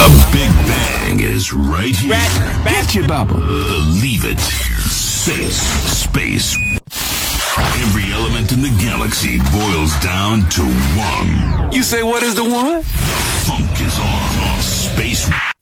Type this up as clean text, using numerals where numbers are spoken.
The Big Bang is right here. Get your bubble. Believe it. Space. Every element in the galaxy boils down to one. You say, what is the one? Funk is on Space